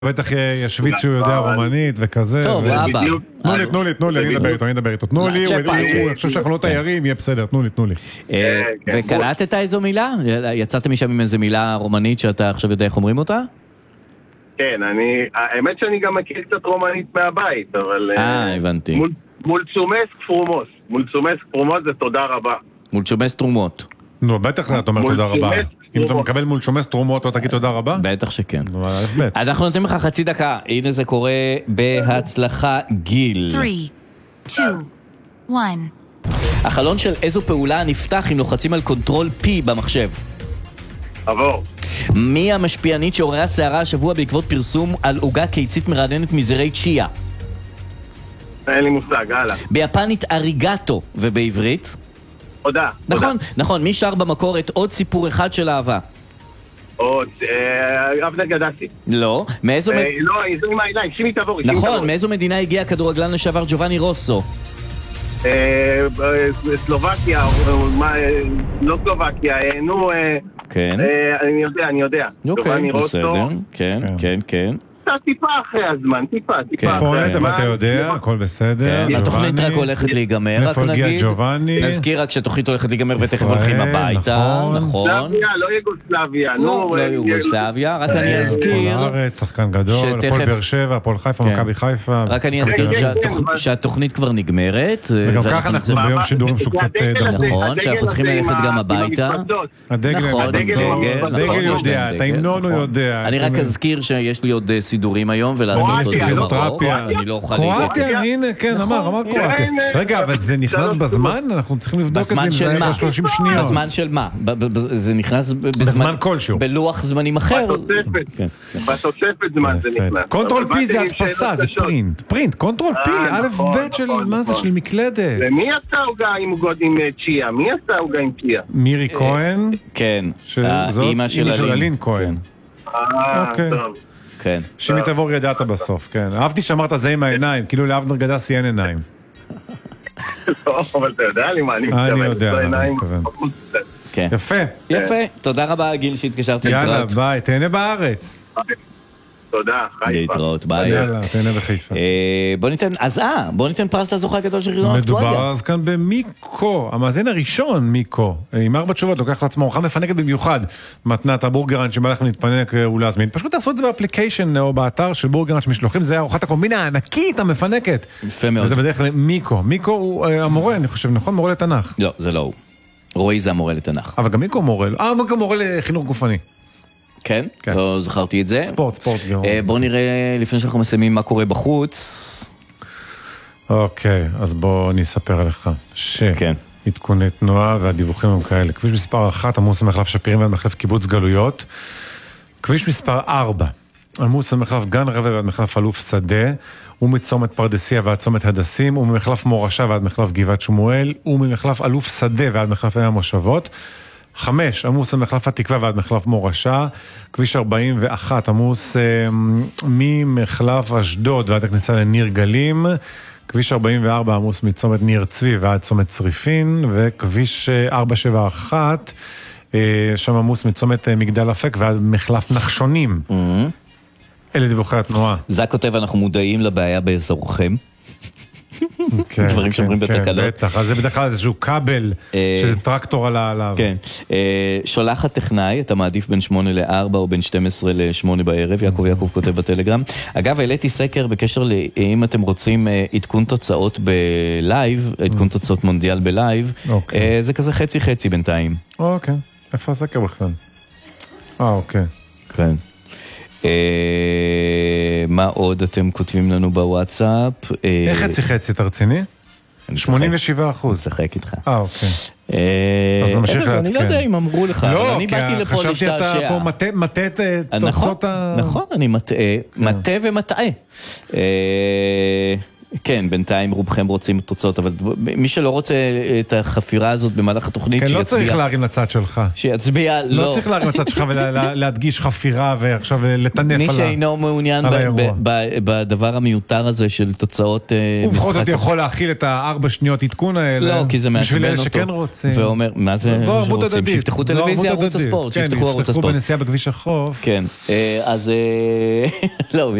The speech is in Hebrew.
בטח ישוויץ שהוא יודע רומנית וכזה. טוב, אבא. תנו לי, אני אדבר איתו. תנו לי, הוא חושב שאנחנו לא תיירים, יהיה בסדר, תנו לי. וקלטת איזו מילה? יצאת משם עם איזו מילה רומנית שאתה עכשיו יודע איך אומרים אותה? כן, האמת שאני גם מכיר קצת רומנית מהבית, אבל... הבנתי. מול צומס פרומוס זה תודה רבה. מול צ'ומס תרומות. נו, בטח אתה אומר תודה רבה. אם אתה מקבל מול שומס תרומות, אתה תגיד תודה רבה? בטח שכן. אז אנחנו נותנים לך חצי דקה. הנה זה קורה בהצלחה, גיל. 3, 2, 1. החלון של איזו פעולה נפתח אם לוחצים על קונטרול P במחשב? עבור. מי המשפיענית שעוררה שערה השבוע בעקבות פרסום על עוגה קיצית מרעננת מזרי צ'יה? אין לי מושג, הלאה. ביפנית אריגטו, ובעברית? תודה. נכון, מי שר במקור את עוד סיפור אחד של אהבה? אבנר גדסי. לא, מאיזו... לא, זו מהעיניים, שימי תבורי. נכון, מאיזו מדינה הגיע הכדורגלן לשעבר ג'ובאני רוסו? סלובקיה, לא סלובקיה, נו... כן. אני יודע. אוקיי, בסדר, כן. טיפה אחרי הזמן, טיפה פורנט, אבל אתה יודע, הכל בסדר. התוכנית רק הולכת להיגמר, רק נגיד. נזכיר רק שהתוכנית הולכת להיגמר ותכף הולכים הביתה. נכון. לא יוגוסלביה. לא יוגוסלביה, רק אני אזכיר. הארץ, שחקן גדול, הפועל באר שבע, הפועל חיפה, מכבי חיפה. רק אני אזכיר שהתוכנית כבר נגמרת. וגם ככה אנחנו ביום שידורים שהוא קצת דחוף. נכון, שאנחנו צריכים ללכת גם הביתה. הדגל יודע, את ההמנון הוא יודע. אני רק אזכיר שיש לי עוד סידורים היום ולעשות עוד מרוק. אני לא אוכל להתקדם. קרואטיה, הנה, כן, אמר קרואטיה. רגע, אבל זה נכנס בזמן? אנחנו צריכים לבדוק את זה אם זה היה ב-30 שניות. בזמן של מה? זה נכנס בזמן כלשהו. בלוח זמנים אחר. בתוספת זמן זה נכנס. קונטרול פי זה הדפסה, זה פרינט. קונטרול פי, א' ב' של מה זה? של מקלדת. ומי עשה הוגה עם צ'יה? מי עשה הוגה עם צ'יה? מירי כהן. כן. זאת אימא של אלין כהן. טוב. כן. שימי תבור ידעת בסוף, כן. אהבתי שאמרת זה עם העיניים, כאילו לאבנר גדסי אין עיניים. לא, אבל אתה יודע לי מה אני מתכוון. אני יודע, אני מתכוון. יפה. תודה רבה גיל שהתקשרתי. יאללה, ביי, תהנה בארץ. תודה, חיפה. להתראות, ביי. יאללה, תהנה בחיפה. בוא ניתן פרס לזוכה הגדול של חידון אקטואליה. מדובר אז כאן במיקו, המאזין הראשון מיקו, עם 4 תשובות, לוקח לעצמו ארוחה מפנקת במיוחד, מתנת הבורגראנץ' שבא לכם להתפנק ולהזמין. פשוט תעשו את זה באפליקיישן או באתר של בורגראנץ' משלוחים, זה ארוחת הקומבינה הענקית המפנקת. יפה מאוד. וזה בדרך כלל מיקו. מיקו הוא המורה, אני חושב, נכון? מורה לתנ"ך. לא, זה לא הוא. רועי זה המורה לתנ"ך. אבל גם מיקו מורה, מיקו מורה לחינוך גופני. כן? לא זכרתי את זה. ספורט. בואו נראה לפני שאנחנו מסיימים מה קורה בחוץ. אוקיי, אז בואו אני אספר לך שעדכוני תנועה והדיווחים הם כאלה. כביש מספר 1 עמוס למחלף שפירים ועד מחלף קיבוץ גלויות. כביש מספר 4 עמוס למחלף גן רווה ועד מחלף אלוף שדה, ומצומת פרדסיה ועד צומת הדסים, וממחלף מורשה ועד מחלף גבעת שמואל, וממחלף אלוף שדה ועד מחלף המושבות. 5 עמוס למחלף התקווה ועד מחלף מורשה, כביש 41 עמוס ממחלף אשדוד ועד הכניסה לניר גלים, כביש 44 עמוס מצומת ניר צבי ועד צומת צריפין, וכביש 471 שם עמוס מצומת מגדל אפק ועד מחלף נחשונים. אלה דיווחי התנועה. זה כותב, אנחנו מודעים לבעיה באזורכם. דברים שאומרים בתקלות. בטח, אז זה בדרך כלל איזשהו כבל שזה טרקטור עליו. כן. שולחת טכנאי, אתה מעדיף בין 8 ל-4 או בין 12 ל-8 בערב, יעקב כותב בטלגרם. אגב, העליתי סקר בקשר אם אתם רוצים עדכון תוצאות בלייב, עדכון תוצאות מונדיאל בלייב, זה כזה חצי בינתיים. אוקיי, איפה הסקר בכלל? אוקיי. כן. מה עוד אתם כותבים לנו בוואטסאפ? איך חצי, אתה רציני? 87%. צחק איתך. אוקיי. אז נמשיך להתקן. אני לא יודע אם אמרו לך, אבל אני באתי לפה להשתעשע. חשבתי אתה פה מטה את תוצאות ה... נכון, אני מטעה ומטעה. כן, בינתיים רובכם רוצים תוצאות, אבל מי שלא רוצה את החפירה הזאת במהלך התוכנית, כן, שיצביע. לא צריך להרים לצד שלך. שיצביע, לא. לא צריך להרים לצד שלך ולהדגיש חפירה ועכשיו לטנף על מי שאינו מעוניין בדבר המיותר הזה של תוצאות משחק. ובכל זאת יכול להכיל את 4 שניות עדכון האלה. לא, כי זה מעצבן אותו. בשביל אלה שכן רוצים. ואומר, מה זה שרוצים? שיפתחו טלוויזיה, ערוץ הספורט. כן, יפתחו בנסיעה בכביש החוף. כן, אז לא,